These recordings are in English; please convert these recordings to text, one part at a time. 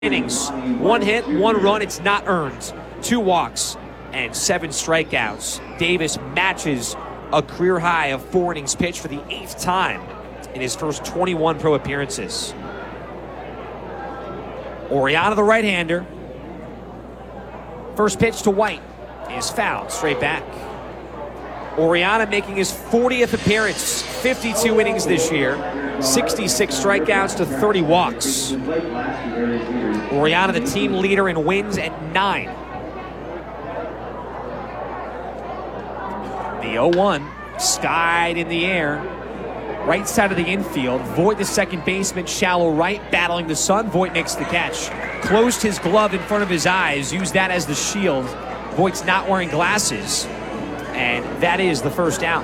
innings. 1 hit, 1 run. It's not earned. 2 walks and 7 strikeouts. Davis matches a career high of 4 innings pitched for the 8th time in his first 21 pro appearances. Oriana, the right-hander. First pitch to White is fouled straight back. Oriana making his 40th appearance, 52 innings this year, 66 strikeouts to 30 walks. Oriana, the team leader in wins at 9. The 0-1 skied in the air. Right side of the infield. Voit, the second baseman, shallow right, battling the sun. Voit makes the catch. Closed his glove in front of his eyes, used that as the shield. Voit's not wearing glasses. And that is the first out.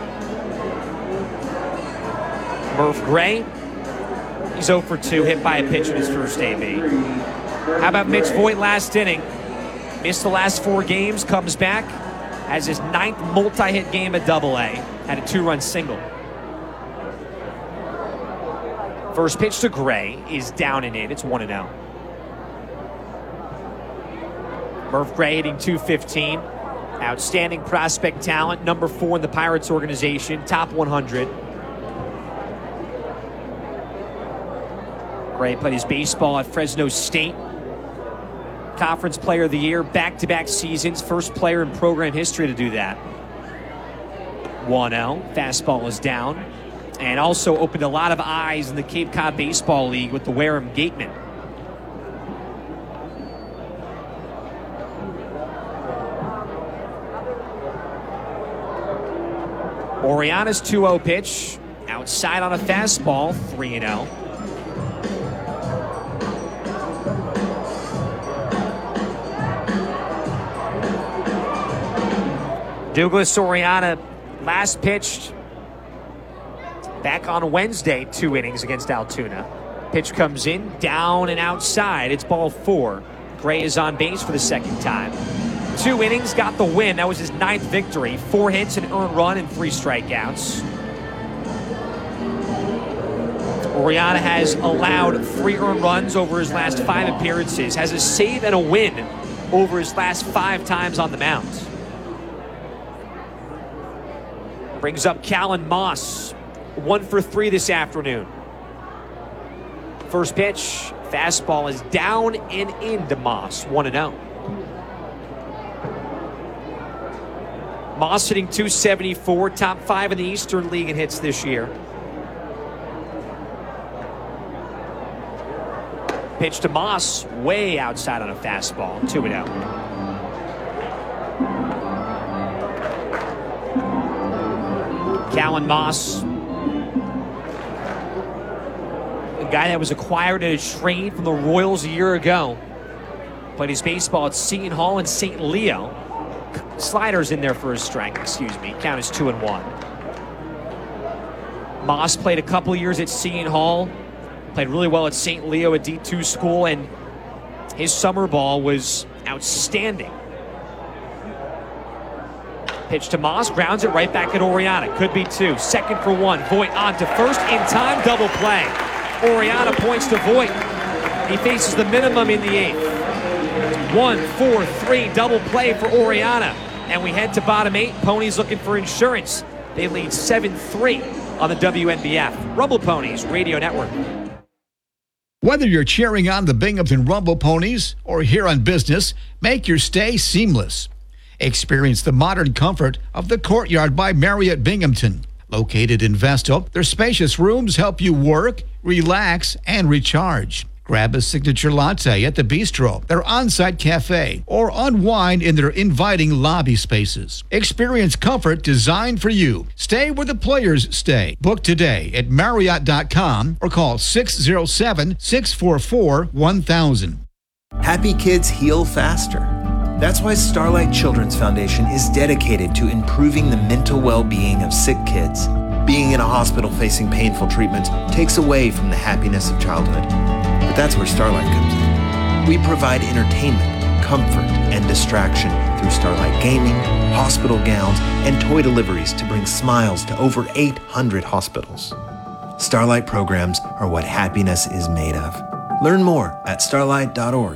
Murph Gray, he's 0 for 2, hit by a pitch in his first AB. How about Mitch Voit last inning? Missed the last 4 games, comes back, has his 9th multi-hit game at AA, had a 2-run single. First pitch to Gray is down and in, it's 1-0. Murph Gray hitting .215. Outstanding prospect talent, number 4 in the Pirates organization, top 100. Gray played his baseball at Fresno State. Conference Player of the Year, back-to-back seasons, first player in program history to do that. 1-0, fastball is down. And also opened a lot of eyes in the Cape Cod Baseball League with the Wareham Gatemen. Oriana's 2-0 pitch, outside on a fastball, 3-0. Douglas Oriana last pitched back on Wednesday, 2 innings against Altoona. Pitch comes in, down and outside. It's ball 4. Gray is on base for the second time. 2 innings, got the win. That was his 9th victory. 4 hits, an earned run, and 3 strikeouts. Oriana has allowed 3 earned runs over his last 5 appearances. Has a save and a win over his last 5 times on the mound. Brings up Callan Moss. 1 for 3 this afternoon. First pitch, fastball is down and into Moss, 1-0. Moss hitting .274, top 5 in the Eastern League in hits this year. Pitch to Moss, way outside on a fastball, 2-0. Callan Moss, a guy that was acquired in a trade from the Royals a year ago. Played his baseball at Seton Hall and St. Leo. Sliders in there for his strike, count is 2-1. Moss played a couple years at Seton Hall, played really well at St. Leo at D2 school, and his summer ball was outstanding. Pitch to Moss, grounds it right back at Oriana. Could be 2, second for 1. Voit on to first, in time, double play. Oriana points to Voit. He faces the minimum in the 8th. 1-4-3 double play for Oriana. And we head to bottom 8. Ponies looking for insurance. They lead 7-3 on the WNBF. Rumble Ponies Radio Network. Whether you're cheering on the Binghamton Rumble Ponies or here on business, make your stay seamless. Experience the modern comfort of the Courtyard by Marriott Binghamton. Located in Vestal, their spacious rooms help you work, relax, and recharge. Grab a signature latte at the Bistro, their on-site cafe, or unwind in their inviting lobby spaces. Experience comfort designed for you. Stay where the players stay. Book today at Marriott.com or call 607-644-1000. Happy kids heal faster. That's why Starlight Children's Foundation is dedicated to improving the mental well-being of sick kids. Being in a hospital facing painful treatments takes away from the happiness of childhood. But that's where Starlight comes in. We provide entertainment, comfort, and distraction through Starlight gaming, hospital gowns, and toy deliveries to bring smiles to over 800 hospitals. Starlight programs are what happiness is made of. Learn more at starlight.org.